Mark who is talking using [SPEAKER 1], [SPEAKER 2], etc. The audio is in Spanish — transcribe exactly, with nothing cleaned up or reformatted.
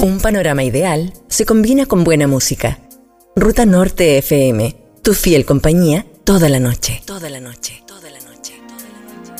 [SPEAKER 1] Un panorama ideal se combina con buena música. Ruta Norte F M, tu fiel compañía toda la noche. Toda la noche. Toda